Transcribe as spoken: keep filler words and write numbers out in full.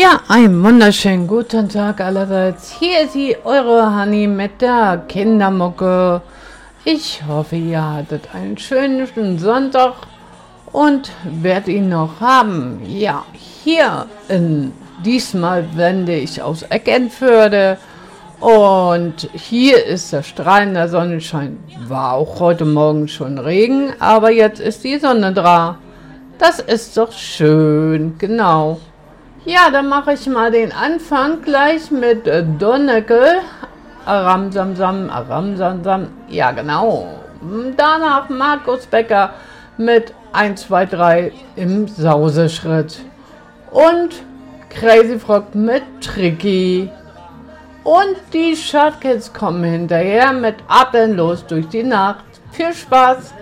Ja, einen wunderschönen guten Tag allerseits. Hier ist sie, eure Honey mit der Kindermucke. Ich hoffe, ihr hattet einen schönen Sonntag und werdet ihn noch haben. Ja, hier in, diesmal wende ich aus Eckernförde und hier ist der strahlende Sonnenschein. War auch heute Morgen schon Regen, aber jetzt ist die Sonne da. Das ist doch schön, genau. Ja, dann mache ich mal den Anfang gleich mit äh, Donneckel. Aramsamsam, Aramsamsam, ja genau. Danach Markus Becker mit eins, zwei, drei im Sauseschritt. Und Crazy Frog mit Tricky. Und die Shortkids kommen hinterher mit Atemlos durch die Nacht. Viel Spaß!